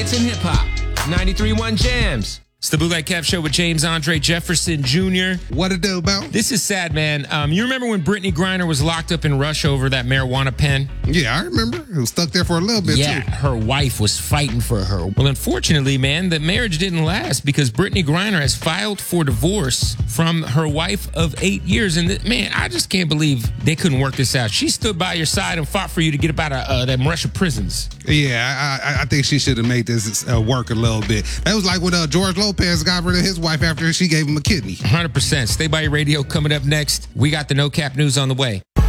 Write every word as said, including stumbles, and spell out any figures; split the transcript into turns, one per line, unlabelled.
hits and hip hop. ninety-three point one Jams. It's the Bootleg Kev Show with James Andre Jefferson Junior
What it do, Bo?
This is sad, man. Um, you remember when Brittany Griner was locked up in Russia over that marijuana pen?
Yeah, I remember. It was stuck there for a little bit,
yeah,
too.
her wife was fighting for her. Well, unfortunately, man, the marriage didn't last because Brittany Griner has filed for divorce from her wife of eight years. And, th- man, I just can't believe they couldn't work this out. She stood by your side and fought for you to get up out of uh, them Russia prisons.
Yeah, I, I, I think she should have made this uh, work a little bit. That was like when uh, George Lopez got rid of his wife after she gave him a kidney.
one hundred percent. Stay by your radio. Coming up next, we got the No Cap News on the way.